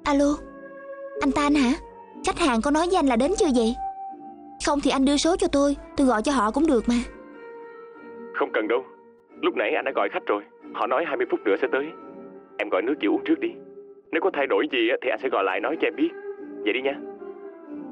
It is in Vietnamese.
Alo, anh Tan hả? Khách hàng có nói với anh là đến chưa vậy? Không thì anh đưa số cho tôi gọi cho họ cũng được mà. Không cần đâu. Lúc nãy anh đã gọi khách rồi. Họ nói 20 phút nữa sẽ tới. Em gọi nước chịu uống trước đi. Nếu có thay đổi gì thì anh sẽ gọi lại nói cho em biết. Vậy đi nha.